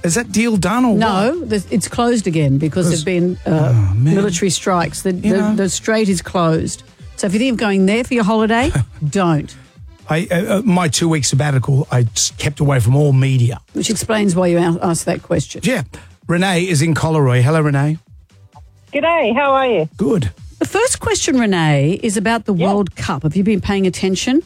Is that deal done or what? No, it's closed again because there've been military strikes. The strait is closed. So if you think of going there for your holiday, don't. My 2-week sabbatical, I just kept away from all media. Which explains why you asked that question. Yeah. Renee is in Collaroy. Hello, Renee. G'day, how are you? Good. The first question, Renee, is about the World Cup. Have you been paying attention?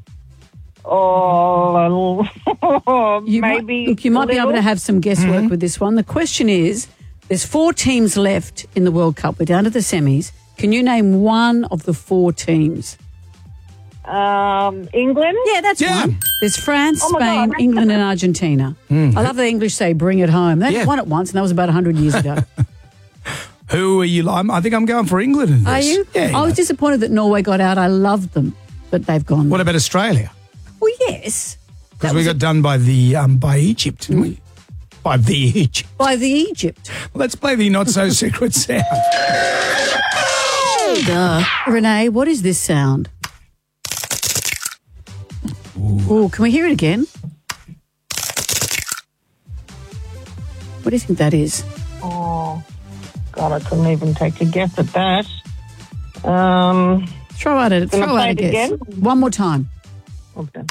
Oh, maybe. You might be able to have some guesswork with this one. The question is, there's 4 teams left in the World Cup. We're down to the semis. Can you name one of the 4 teams? England? Yeah, that's one. There's France, Spain, God. England and Argentina. I love the English say, bring it home. They won it once, and that was about 100 years ago. Who are you? I think I'm going for England in this. Are you? Yeah. I was disappointed that Norway got out. I loved them, but they've gone. What about Australia? Well, yes. Because we got done by Egypt, didn't we? By the Egypt. By the Egypt. Let's play the not-so-secret sound. Renee, what is this sound? Oh, can we hear it again? What do you think that is? Oh, God, I couldn't even take a guess at that. Throw out a play it guess. again? One more time. Okay.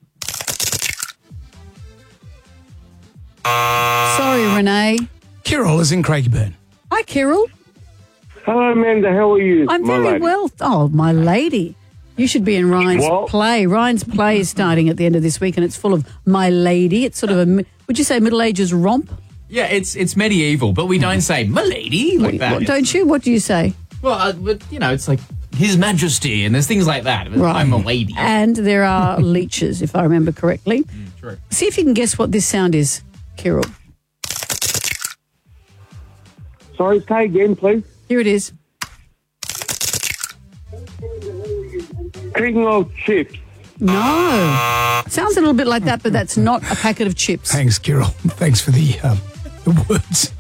Sorry, Renee. Kirill is in Craigieburn. Hi, Kirill. Hello, Amanda. How are you? I'm my very lady? well. Oh, my lady. You should be in Ryan's play. Ryan's play is starting at the end of this week, and it's full of my lady. It's sort of would you say Middle Ages romp? Yeah, it's medieval, but we don't say my lady like that. What, don't you? What do you say? Well, it's like His Majesty, and there's things like that. Right. I'm a lady. And there are leeches, if I remember correctly. True. See if you can guess what this sound is, Kirill. Sorry, say again, please. Here it is. King of chips. No. Sounds a little bit like that, but that's not a packet of chips. Thanks, Kirill. Thanks for the words.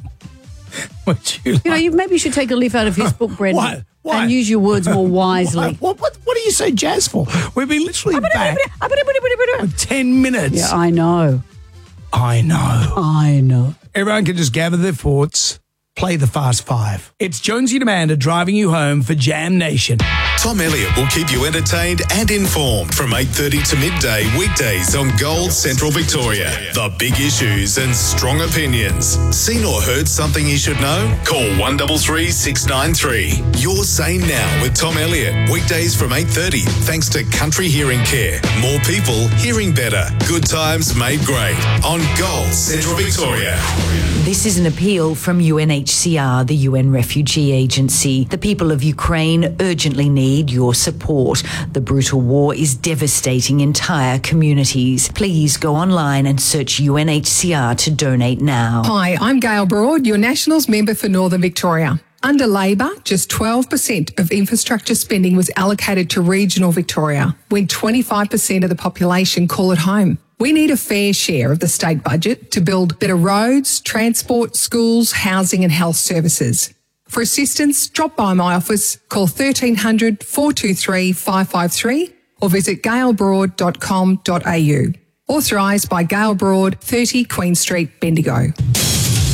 Maybe you should take a leaf out of his book, Brendan, What? and use your words more wisely. What are you so jazzed for? We've been literally back 10 minutes. Yeah, I know. I know. I Everyone can just gather their thoughts, play the Fast Five. It's Jonesy and Amanda driving you home for Jam Nation. Tom Elliott will keep you entertained and informed from 8:30 to midday weekdays on Gold Central Victoria. The big issues and strong opinions. Seen or heard something you should know? Call 133 693. Your Say Now with Tom Elliott. Weekdays from 8:30 thanks to Country Hearing Care. More people hearing better. Good times made great on Gold Central Victoria. This is an appeal from UNHCR, the UN Refugee Agency. The people of Ukraine urgently need your support. The brutal war is devastating entire communities. Please go online and search UNHCR to donate now. Hi, I'm Gail Broad, your Nationals member for Northern Victoria. Under Labor, just 12% of infrastructure spending was allocated to regional Victoria, when 25% of the population call it home. We need a fair share of the state budget to build better roads, transport, schools, housing and health services. For assistance, drop by my office, call 1300 423 553 or visit gailbroad.com.au. Authorised by Gail Broad, 30 Queen Street, Bendigo.